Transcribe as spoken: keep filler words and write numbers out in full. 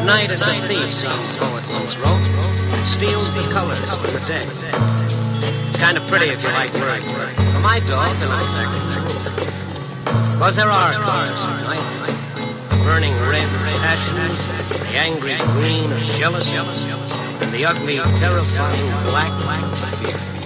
night is a thief, some poet once wrote. It steals the colors from the day. It's kind of pretty if you like words. For my dog, they're not exactly true. Because there are colors at night. The burning red of passion, the angry green of jealousy, and the ugly, terrifying black of fear.